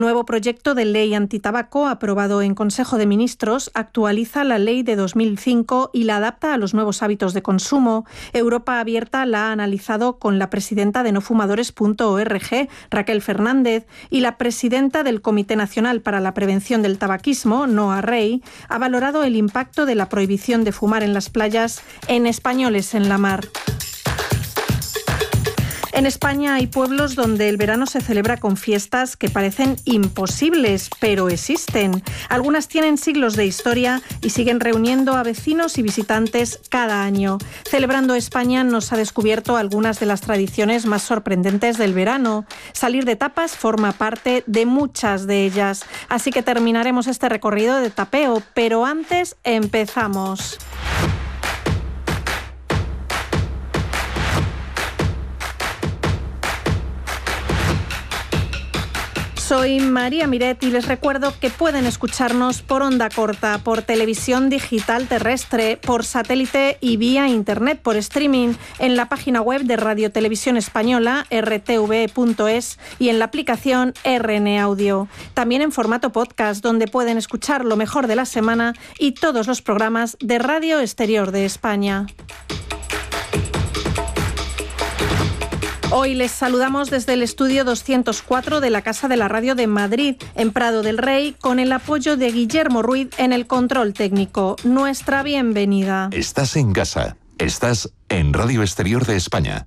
Nuevo proyecto de ley antitabaco aprobado en Consejo de Ministros actualiza la ley de 2005 y la adapta a los nuevos hábitos de consumo. Europa Abierta la ha analizado con la presidenta de nofumadores.org, Raquel Fernández, y la presidenta del Comité Nacional para la Prevención del Tabaquismo, Noa Rey, ha valorado el impacto de la prohibición de fumar en las playas en Españoles en la Mar. En España hay pueblos donde el verano se celebra con fiestas que parecen imposibles, pero existen. Algunas tienen siglos de historia y siguen reuniendo a vecinos y visitantes cada año. Celebrando España nos ha descubierto algunas de las tradiciones más sorprendentes del verano. Salir de tapas forma parte de muchas de ellas. Así que terminaremos este recorrido de tapeo, pero antes empezamos. Soy María Miret y les recuerdo que pueden escucharnos por onda corta, por televisión digital terrestre, por satélite y vía internet por streaming en la página web de Radio Televisión Española, rtv.es, y en la aplicación RN Audio. También en formato podcast, donde pueden escuchar lo mejor de la semana y todos los programas de Radio Exterior de España. Hoy les saludamos desde el estudio 204 de la Casa de la Radio de Madrid, en Prado del Rey, con el apoyo de Guillermo Ruiz en el control técnico. Nuestra bienvenida. Estás en casa. Estás en Radio Exterior de España.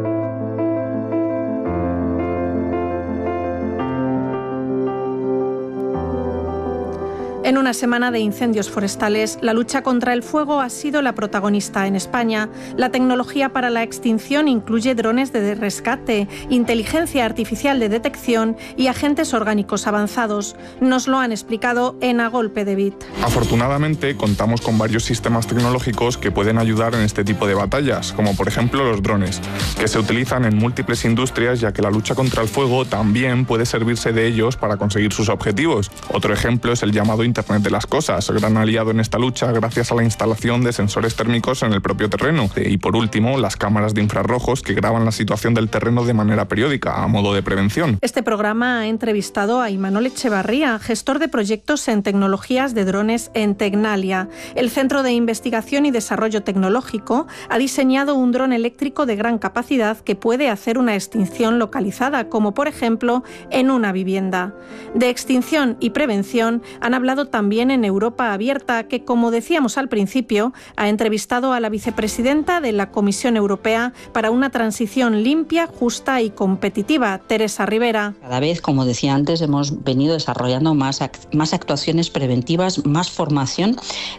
En una semana de incendios forestales, la lucha contra el fuego ha sido la protagonista en España. La tecnología para la extinción incluye drones de rescate, inteligencia artificial de detección y agentes orgánicos avanzados. Nos lo han explicado en A Golpe de Bit. Afortunadamente, contamos con varios sistemas tecnológicos que pueden ayudar en este tipo de batallas, como por ejemplo los drones, que se utilizan en múltiples industrias, ya que la lucha contra el fuego también puede servirse de ellos para conseguir sus objetivos. Otro ejemplo es el llamado Internet de las Cosas, gran aliado en esta lucha gracias a la instalación de sensores térmicos en el propio terreno. Y por último, las cámaras de infrarrojos que graban la situación del terreno de manera periódica, a modo de prevención. Este programa ha entrevistado a Imanol Echevarría, gestor de proyectos en tecnologías de drones en Tecnalia. El Centro de Investigación y Desarrollo Tecnológico ha diseñado un dron eléctrico de gran capacidad que puede hacer una extinción localizada, como por ejemplo en una vivienda. De extinción y prevención han hablado también en Europa Abierta, que, como decíamos al principio, ha entrevistado a la vicepresidenta de la Comisión Europea para una transición limpia, justa y competitiva, Teresa Ribera. Cada vez, como decía antes, hemos venido desarrollando más actuaciones preventivas, más formación,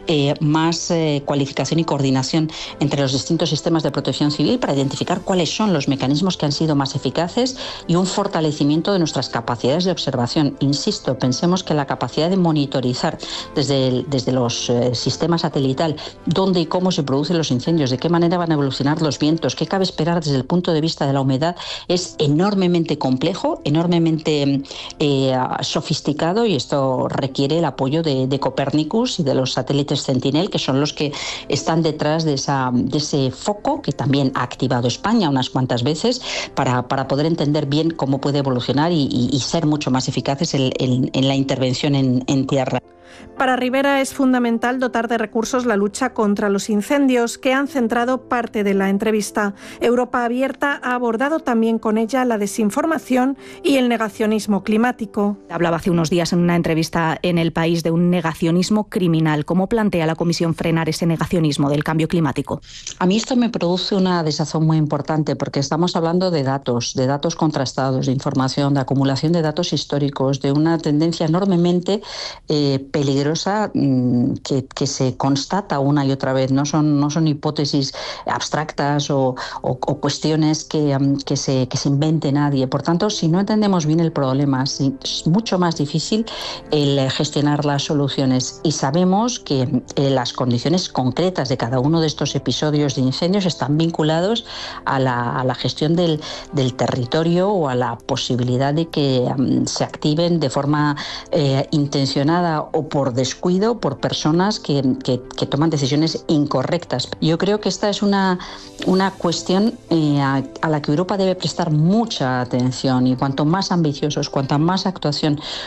más cualificación y coordinación entre los distintos sistemas de protección civil para identificar cuáles son los mecanismos que han sido más eficaces y un fortalecimiento de nuestras capacidades de observación. Insisto, pensemos que la capacidad de monitorizar desde los sistemas satelital dónde y cómo se producen los incendios, de qué manera van a evolucionar los vientos, qué cabe esperar desde el punto de vista de la humedad, es enormemente complejo, enormemente sofisticado, y esto requiere el apoyo de Copernicus y de los satélites Sentinel, que son los que están detrás de ese foco que también ha activado España unas cuantas veces para poder entender bien cómo puede evolucionar y ser mucho más eficaces en la intervención en tierra. Para Ribera es fundamental dotar de recursos la lucha contra los incendios, que han centrado parte de la entrevista. Europa Abierta ha abordado también con ella la desinformación y el negacionismo climático. Hablaba hace unos días en una entrevista en El País de un negacionismo criminal. ¿Cómo plantea la Comisión frenar ese negacionismo del cambio climático? A mí esto me produce una desazón muy importante, porque estamos hablando de datos contrastados, de información, de acumulación de datos históricos, de una tendencia enormemente peligrosa que se constata una y otra vez. No son hipótesis abstractas o cuestiones que se invente nadie. Por tanto, si no entendemos bien el problema, es mucho más difícil el gestionar las soluciones. Y sabemos que las condiciones concretas de cada uno de estos episodios de incendios están vinculados a la gestión del territorio o a la posibilidad de que se activen de forma intencionada o por descuido por personas que toman decisiones incorrectas. Yo creo que esta es una cuestión a la que Europa debe prestar mucha atención, y cuanto más ambiciosos, cuanta más actuación